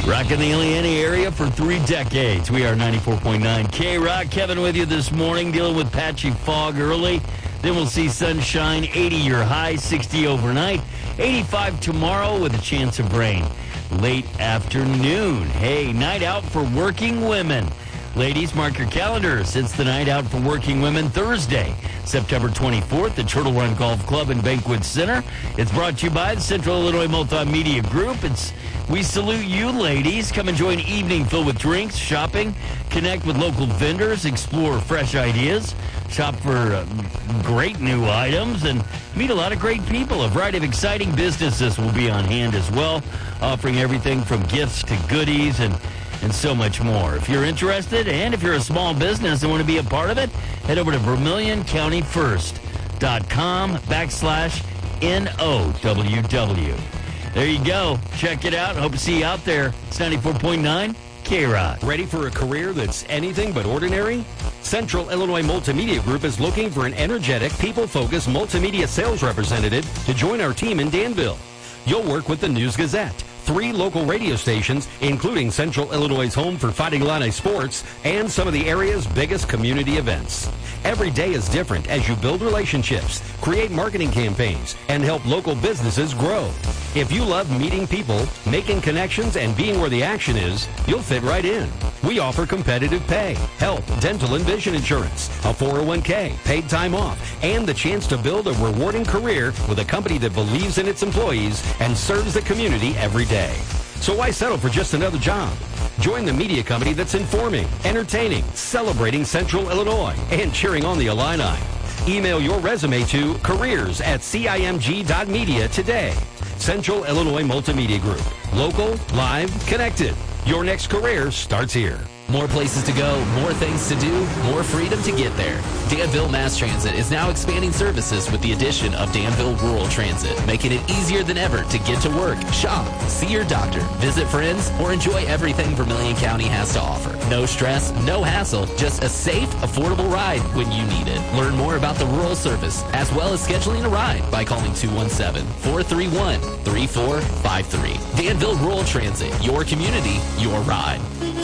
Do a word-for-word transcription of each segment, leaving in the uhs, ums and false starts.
Rocking the Illiana area for three decades. We are ninety-four point nine K-Rock. Kevin with you this morning, dealing with patchy fog early. Then we'll see sunshine, eighty your high, sixty overnight, eighty-five tomorrow with a chance of rain late afternoon. Hey, night out for working women. Ladies, mark your calendars. It's the night out for working women Thursday, September twenty-fourth at Turtle Run Golf Club and Banquet Center. It's brought to you by the Central Illinois Multimedia Group. It's We salute you, ladies. Come enjoy an evening filled with drinks, shopping, connect with local vendors, explore fresh ideas, shop for uh, great new items, and meet a lot of great people. A variety of exciting businesses will be on hand as well, offering everything from gifts to goodies and and so much more. If you're interested, and if you're a small business and want to be a part of it, head over to Vermilion County First dot com backslash N O W W. There you go. Check it out. Hope to see you out there. It's ninety-four point nine K-Rock. Ready for a career that's anything but ordinary? Central Illinois Multimedia Group is looking for an energetic, people-focused multimedia sales representative to join our team in Danville. You'll work with the News Gazette, three local radio stations, including Central Illinois' home for Fighting Illini sports, and some of the area's biggest community events. Every day is different as you build relationships, create marketing campaigns, and help local businesses grow. If you love meeting people, making connections, and being where the action is, you'll fit right in. We offer competitive pay, health, dental, and vision insurance, a four oh one k, paid time off, and the chance to build a rewarding career with a company that believes in its employees and serves the community every day. So why settle for just another job? Join the media company that's informing, entertaining, celebrating Central Illinois, and cheering on the Illini. Email your resume to careers at cimg dot media today. Central Illinois Multimedia Group. Local, live, connected. Your next career starts here. More places to go, more things to do, more freedom to get there. Danville Mass Transit is now expanding services with the addition of Danville Rural Transit, making it easier than ever to get to work, shop, see your doctor, visit friends, or enjoy everything Vermilion County has to offer. No stress, no hassle, just a safe, affordable ride when you need it. Learn more about the rural service, as well as scheduling a ride by calling two one seven, four three one, three four five three. Danville Rural Transit, your community, your ride.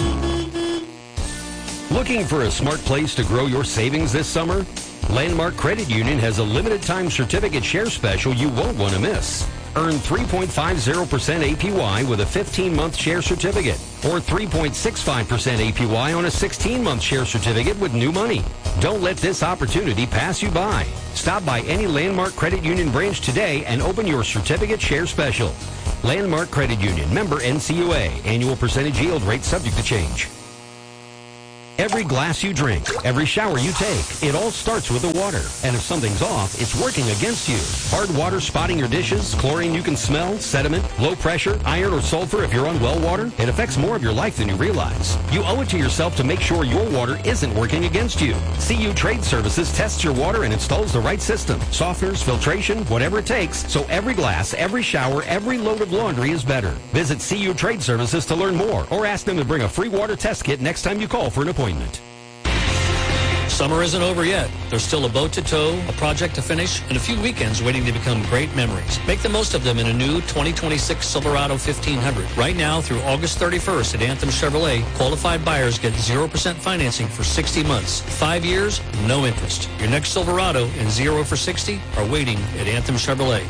Looking for a smart place to grow your savings this summer? Landmark Credit Union has a limited time certificate share special you won't want to miss. Earn three point five zero percent A P Y with a fifteen month share certificate, or three point six five percent A P Y on a sixteen month share certificate with new money. Don't let this opportunity pass you by. Stop by any Landmark Credit Union branch today and open your certificate share special. Landmark Credit Union, member N C U A. Annual percentage yield rate subject to change. Every glass you drink, every shower you take, it all starts with the water. And if something's off, it's working against you. Hard water spotting your dishes, chlorine you can smell, sediment, low pressure, iron or sulfur if you're on well water, it affects more of your life than you realize. You owe it to yourself to make sure your water isn't working against you. C U Trade Services tests your water and installs the right system. Softeners, filtration, whatever it takes, so every glass, every shower, every load of laundry is better. Visit C U Trade Services to learn more, or ask them to bring a free water test kit next time you call for an appointment. Summer isn't over yet. There's still a boat to tow, a project to finish, and a few weekends waiting to become great memories. Make the most of them in a new twenty twenty-six Silverado fifteen hundred. Right now through August thirty-first at Anthem Chevrolet, qualified buyers get zero percent financing for sixty months. Five years, no interest. Your next Silverado and zero for sixty are waiting at Anthem Chevrolet.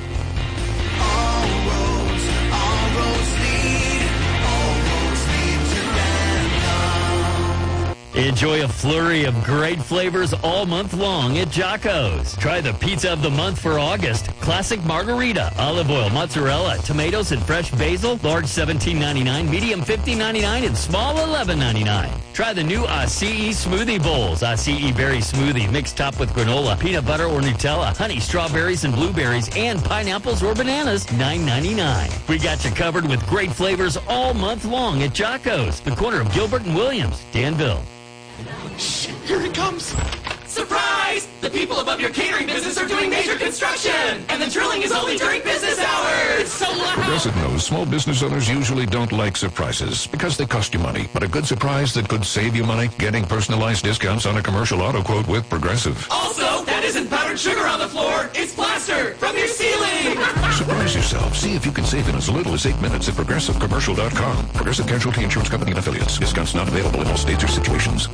Enjoy a flurry of great flavors all month long at Jocko's. Try the pizza of the month for August. Classic margarita, olive oil, mozzarella, tomatoes, and fresh basil. Large seventeen ninety-nine, medium fifteen ninety-nine, and small eleven ninety-nine. Try the new Acai Smoothie Bowls. Acai Berry Smoothie, mixed top with granola, peanut butter or Nutella, honey, strawberries, and blueberries, and pineapples or bananas, nine ninety-nine. We got you covered with great flavors all month long at Jocko's, the corner of Gilbert and Williams, Danville. Shh, here it comes. Surprise! The people above your catering business are doing major construction, and the drilling is only during business hours. It's so loud. Progressive knows small business owners usually don't like surprises because they cost you money. But a good surprise that could save you money, getting personalized discounts on a commercial auto quote with Progressive. Also, that isn't powdered poured sugar on the floor, it's plaster from your ceiling. Surprise yourself. See if you can save in as little as eight minutes at Progressive Commercial dot com. Progressive Casualty Insurance Company and Affiliates. Discounts not available in all states or situations.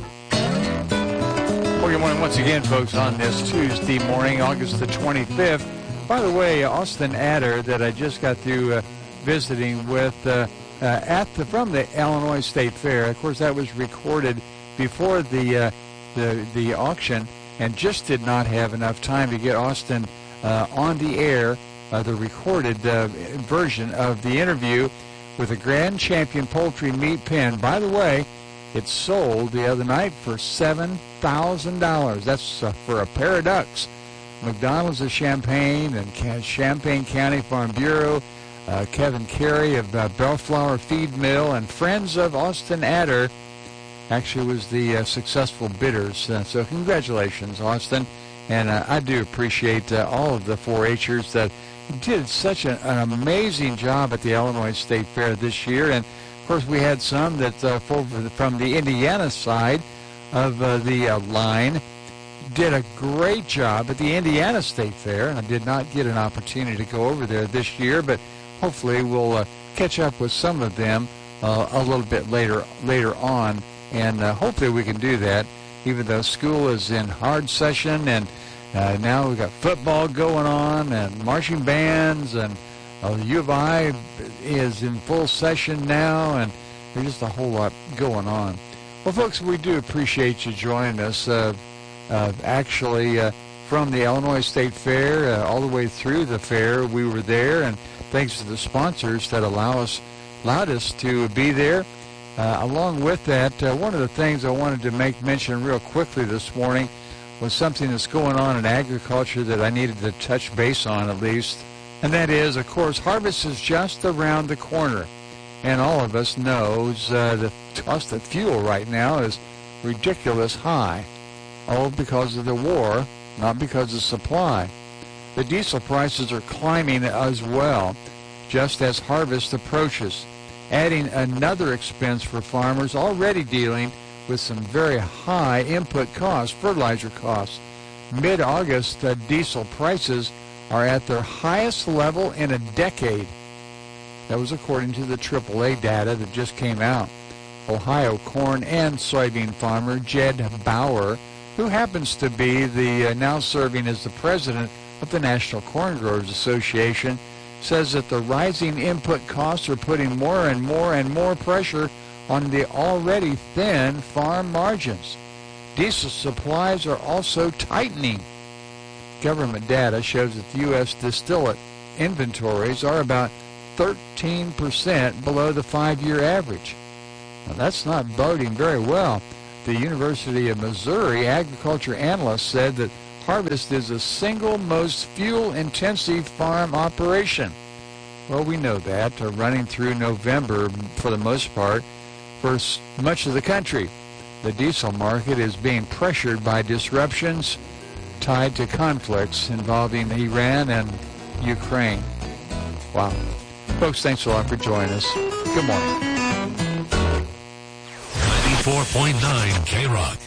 Well, good morning once again, folks, on this Tuesday morning, August the twenty-fifth. By the way, Austin Adder, that I just got through uh, visiting with uh, uh, at the from the Illinois State Fair. Of course, that was recorded before the uh, the the auction, and just did not have enough time to get Austin uh, on the air, uh, the recorded uh, version of the interview with the Grand Champion Poultry Meat Pen. By the way, it sold the other night for seven thousand dollars. That's uh, for a pair of ducks. McDonald's of Champaign and Champaign County Farm Bureau, uh, Kevin Carey of uh, Bellflower Feed Mill, and friends of Austin Adder actually was the uh, successful bidders. Uh, so congratulations, Austin. And uh, I do appreciate uh, all of the four H'ers that did such an, an amazing job at the Illinois State Fair this year. And of course, we had some that uh, from the Indiana side of uh, the uh, line did a great job at the Indiana State Fair. I did not get an opportunity to go over there this year, but hopefully we'll uh, catch up with some of them uh, a little bit later later on, and uh, hopefully we can do that, even though school is in hard session, and uh, now we've got football going on and marching bands, and uh, U of I is in full session now, and there's just a whole lot going on. Well, folks, we do appreciate you joining us. Uh, uh, actually, uh, from the Illinois State Fair uh, all the way through the fair, we were there, and thanks to the sponsors that allow us, allowed us to be there. Uh, along with that, uh, one of the things I wanted to make mention real quickly this morning was something that's going on in agriculture that I needed to touch base on at least, and that is, of course, harvest is just around the corner. And all of us knows uh, the cost of fuel right now is ridiculous high. Oh, because of the war, not because of supply. The diesel prices are climbing as well, just as harvest approaches, adding another expense for farmers already dealing with some very high input costs, fertilizer costs. Mid-August, uh, diesel prices are at their highest level in a decade. That was according to the triple A data that just came out. Ohio corn and soybean farmer Jed Bauer, who happens to be the uh, now serving as the president of the National Corn Growers Association, says that the rising input costs are putting more and more and more pressure on the already thin farm margins. Diesel supplies are also tightening. Government data shows that the U S distillate inventories are about thirteen percent below the five-year average. Now, that's not boding very well. The University of Missouri agriculture analyst said that harvest is the single most fuel-intensive farm operation. Well, we know that, uh, running through November for the most part for much of the country. The diesel market is being pressured by disruptions tied to conflicts involving Iran and Ukraine. Wow. Folks, thanks a lot for joining us. Good morning. ninety-four point nine K-Rock.